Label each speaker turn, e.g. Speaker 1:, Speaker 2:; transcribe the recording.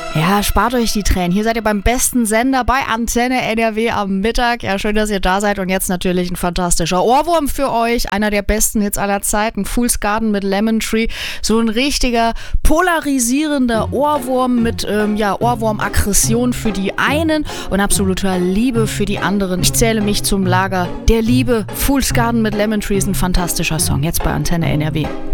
Speaker 1: Ja, spart euch die Tränen. Hier seid ihr beim besten Sender bei Antenne NRW am Mittag. Ja, schön, dass ihr da seid. Und jetzt natürlich ein fantastischer Ohrwurm für euch. Einer der besten Hits aller Zeiten. Fool's Garden mit Lemon Tree. So ein richtiger polarisierender Ohrwurm mit Ohrwurm-Aggression für die einen und absoluter Liebe für die anderen. Ich zähle mich zum Lager der Liebe. Fool's Garden mit Lemon Tree ist ein fantastischer Song. Jetzt bei Antenne NRW.